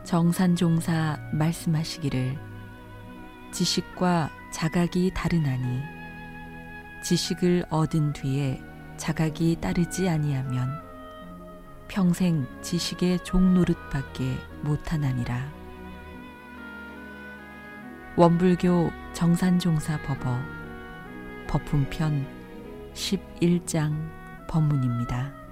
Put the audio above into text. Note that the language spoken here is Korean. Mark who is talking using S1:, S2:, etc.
S1: 정산종사 말씀하시기를 지식과 자각이 다르나니 지식을 얻은 뒤에 자각이 따르지 아니하면 평생 지식의 종노릇밖에 못하나니라. 원불교 정산종사 법어 법훈편 11장 법문입니다.